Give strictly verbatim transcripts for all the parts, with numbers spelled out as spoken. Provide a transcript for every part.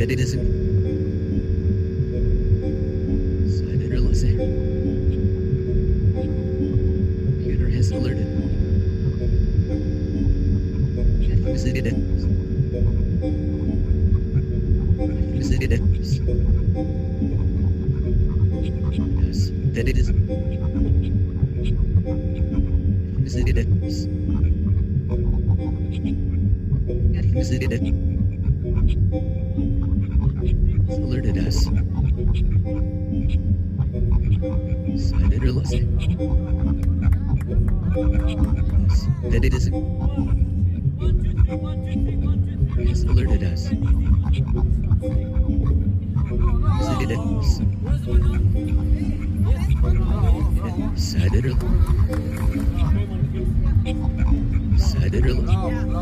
that it isn't. So I did realize it. Computer has alerted. Have you visited it? Have you visited it? Yes, that it isn't. Have you visited it? Have you visited it? It's alerted us. So I did realize it. Yes, that it isn't. It's alerted us. Visited it. So I did realize. So I did realize.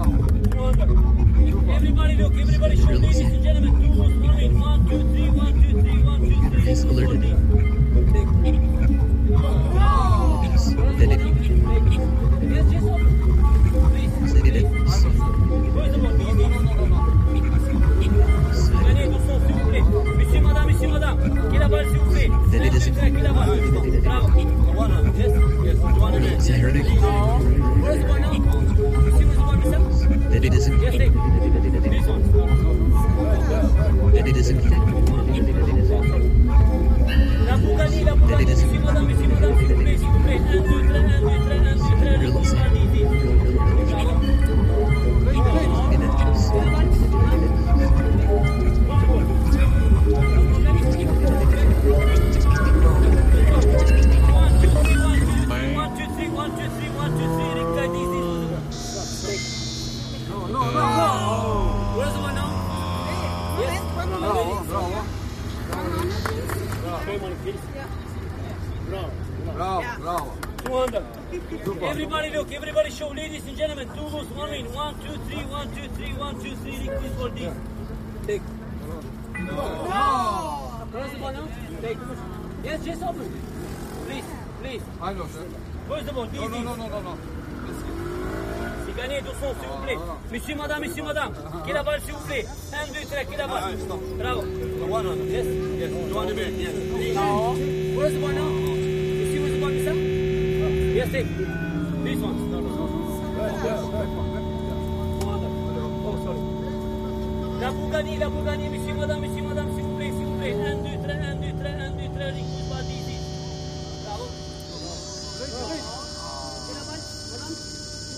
Everybody look, everybody show, ladies and gentlemen, two moves running, one, two, three, one, two, three, one, two, three. It's alerted. Yes, that it. Yes, just open. Please. Visited it. Where's the one? Gagnez du son, s'il vous plaît. Monsieur, madame, monsieur, madame. Qui la balle, s'il vous plaît? That it isn't. Qui la balle? Bravo. Yes, yes. Is that hurting? Where's the one now? Monsieur, where's the one, mister? That it isn't. Yes, take. This one. That it isn't. La Bouganie, la Bouganie, monsieur, madame, monsieur, madame, s'il vous plaît, s'il vous plaît. un, deux, trois, un, deux, trois, un, deux, trois, un, deux, trois, One, two, three, one, two, three, one, two, three, Rick, easy. No, no, no. Where's the one now? Yes. Bravo, bravo. Bravo, bravo, bravo. two hundred. Everybody look, everybody show, ladies and gentlemen, two moves, one win, one, two, three, one, two, three, one, two, three, Rick, this for this. Take. No. Where's the one now? Take. Yes, just open. Please, please. I know, sir. Where's the ball? No, no, no, no, no, no. C'est gagné, doucement, s'il vous plaît. Monsieur, madame, monsieur, madame. Qui la balle, s'il vous plaît? un, deux, trois, qui la balle? Bravo. Yes, yes. You want to be? Yes. No. Where's the one now? You see where's the one, mister? Yes, take. This one. No, no, no. Oh, sorry. La Bouganie, la Bouganie, monsieur, madame, monsieur, madame, s'il vous plaît, s'il vous plaît. un, deux, trois, un,